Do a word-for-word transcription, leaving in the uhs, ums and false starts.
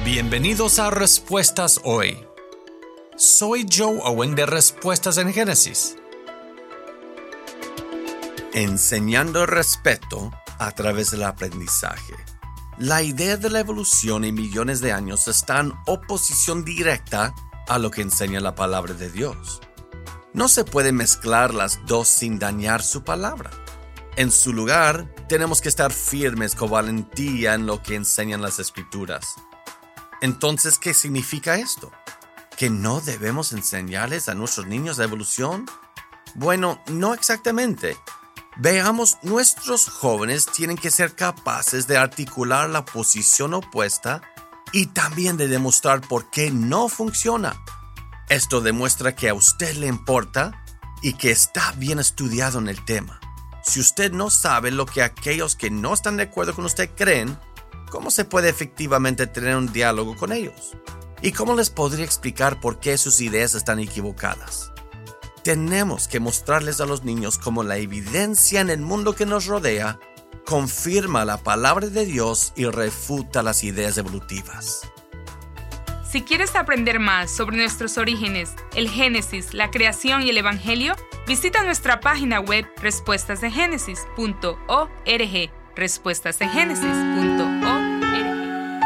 Bienvenidos a Respuestas Hoy. Soy Joe Owen de Respuestas en Génesis. Enseñando respeto a través del aprendizaje. La idea de la evolución en millones de años está en oposición directa a lo que enseña la palabra de Dios. No se puede mezclar las dos sin dañar su palabra. En su lugar, tenemos que estar firmes con valentía en lo que enseñan las Escrituras. Entonces, ¿qué significa esto? ¿Que no debemos enseñarles a nuestros niños la evolución? Bueno, no exactamente. Veamos, nuestros jóvenes tienen que ser capaces de articular la posición opuesta y también de demostrar por qué no funciona. Esto demuestra que a usted le importa y que está bien estudiado en el tema. Si usted no sabe lo que aquellos que no están de acuerdo con usted creen, ¿cómo se puede efectivamente tener un diálogo con ellos? ¿Y cómo les podría explicar por qué sus ideas están equivocadas? Tenemos que mostrarles a los niños cómo la evidencia en el mundo que nos rodea confirma la palabra de Dios y refuta las ideas evolutivas. Si quieres aprender más sobre nuestros orígenes, el Génesis, la creación y el Evangelio, visita nuestra página web respuestas en génesis punto org, respuestas en génesis punto org.